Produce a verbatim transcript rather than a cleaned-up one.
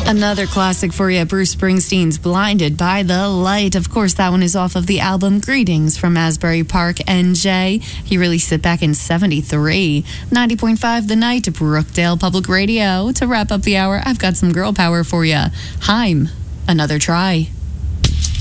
Another classic for you, Bruce Springsteen's Blinded by the Light. Of course, that one is off of the album Greetings from Asbury Park, N J. He released it back in seventy-three. ninety point five The Night, Brookdale Public Radio. To wrap up the hour, I've got some girl power for you. Haim, Another Try.